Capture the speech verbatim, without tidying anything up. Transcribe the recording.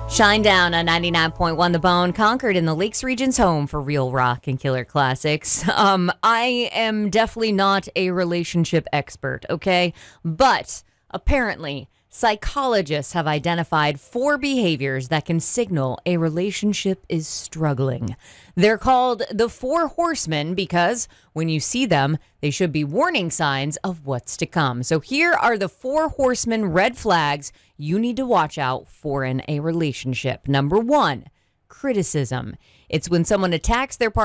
Shine down on ninety-nine point one The Bone, Concord in the Lakes region's home for real rock and killer classics. Um, I am definitely not a relationship expert, okay? But apparently, psychologists have identified four behaviors that can signal a relationship is struggling. They're called the Four Horsemen because when you see them, they should be warning signs of what's to come. So here are the Four Horsemen red flags you need to watch out for in a relationship. Number one, criticism. It's when someone attacks their partner